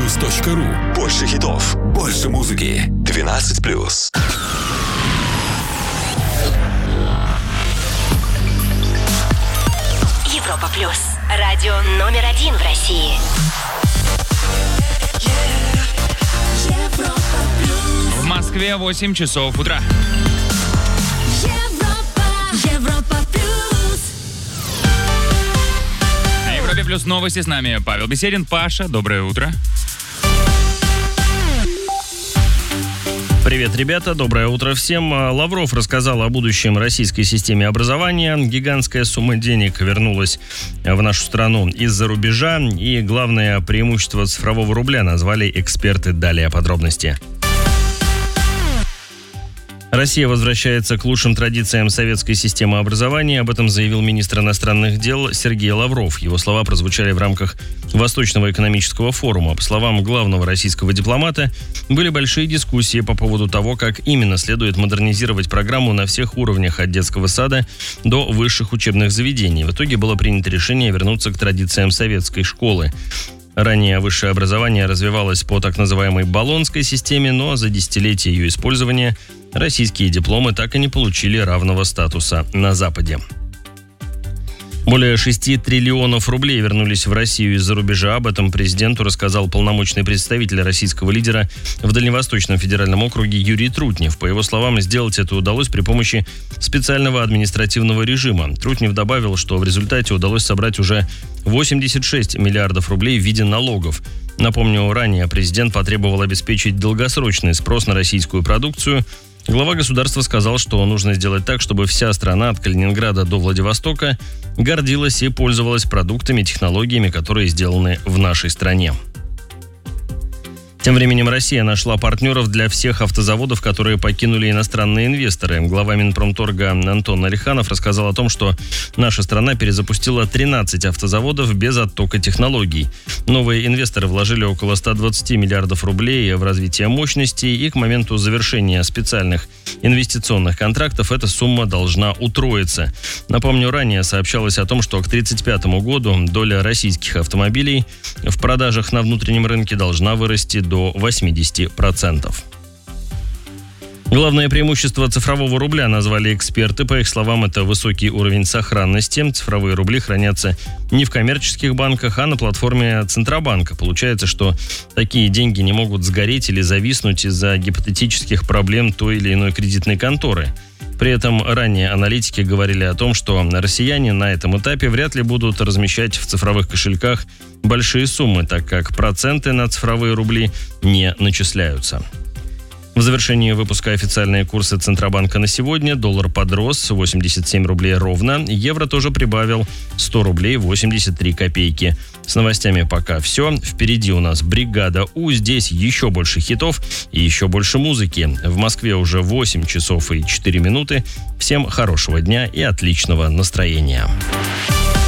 europaplus.ru. Больше хитов, Больше музыки. 12+. Европа плюс. Радио номер 1 в России. В Москве 8 часов утра. Европа плюс. На Европе плюс новости с нами Павел Беседин. Паша, доброе утро. Привет, ребята, доброе утро всем. Лавров рассказал о будущем российской системе образования. Гигантская сумма денег вернулась в нашу страну из-за рубежа. И главное преимущество цифрового рубля назвали эксперты. Далее подробности. Россия возвращается к лучшим традициям советской системы образования. Об этом заявил министр иностранных дел Сергей Лавров. Его слова прозвучали в рамках Восточного экономического форума. По словам главного российского дипломата, были большие дискуссии по поводу того, как именно следует модернизировать программу на всех уровнях от детского сада до высших учебных заведений. В итоге было принято решение вернуться к традициям советской школы. Ранее высшее образование развивалось по так называемой Болонской системе, но за десятилетия ее использования российские дипломы так и не получили равного статуса на Западе. Более 6 триллионов рублей вернулись в Россию из-за рубежа. Об этом президенту рассказал полномочный представитель российского лидера в Дальневосточном федеральном округе Юрий Трутнев. По его словам, сделать это удалось при помощи специального административного режима. Трутнев добавил, что в результате удалось собрать уже 86 миллиардов рублей в виде налогов. Напомню, ранее президент потребовал обеспечить долгосрочный спрос на российскую продукцию. Глава государства сказал, что нужно сделать так, чтобы вся страна от Калининграда до Владивостока гордилась и пользовалась продуктами, технологиями, которые сделаны в нашей стране. Тем временем Россия нашла партнеров для всех автозаводов, которые покинули иностранные инвесторы. Глава Минпромторга Антон Алиханов рассказал о том, что наша страна перезапустила 13 автозаводов без оттока технологий. Новые инвесторы вложили около 120 миллиардов рублей в развитие мощностей, и к моменту завершения специальных инвестиционных контрактов эта сумма должна утроиться. Напомню, ранее сообщалось о том, что к 1935 году доля российских автомобилей в продажах на внутреннем рынке должна вырасти до 80%. Главное преимущество цифрового рубля назвали эксперты. По их словам, это высокий уровень сохранности. Цифровые рубли хранятся не в коммерческих банках, а на платформе Центробанка. Получается, что такие деньги не могут сгореть или зависнуть из-за гипотетических проблем той или иной кредитной конторы. При этом ранее аналитики говорили о том, что россияне на этом этапе вряд ли будут размещать в цифровых кошельках большие суммы, так как проценты на цифровые рубли не начисляются. В завершении выпуска официальные курсы Центробанка на сегодня. Доллар подрос 87 рублей ровно. Евро тоже прибавил 100 рублей 83 копейки. С новостями пока все. Впереди у нас бригада У. Здесь еще больше хитов и еще больше музыки. В Москве уже 8 часов и 4 минуты. Всем хорошего дня и отличного настроения.